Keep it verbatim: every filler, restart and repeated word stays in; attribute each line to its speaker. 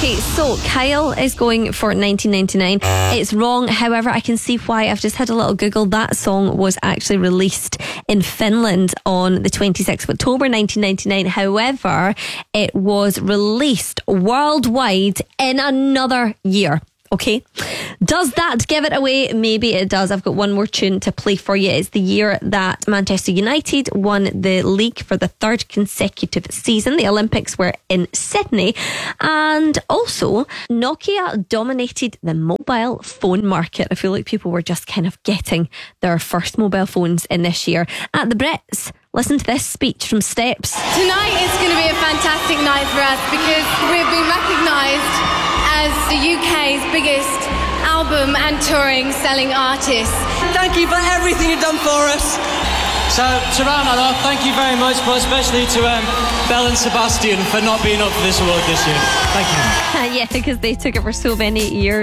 Speaker 1: Okay, so Kyle is going for nineteen ninety-nine. It's wrong, however, I can see why. I've just had a little Google. That song was actually released in Finland on the twenty-sixth of October nineteen ninety-nine. However, it was released worldwide in another year. Okay, does that give it away? Maybe it does. I've got one more tune to play for you. It's the year that Manchester United won the league for the third consecutive season. The Olympics were in Sydney, and also Nokia dominated the mobile phone market. I feel like people were just kind of getting their first mobile phones in this year. At the Brits, listen to this speech from Steps.
Speaker 2: Tonight is going to be a fantastic night for us because we've been recognised as the U K's biggest album and touring selling artist.
Speaker 3: Thank you for everything you've done for us.
Speaker 4: So to round that off, thank you very much, but especially to um, Belle and Sebastian for not being up for this award this year. Thank you.
Speaker 1: Uh, yeah, because they took it for so many years.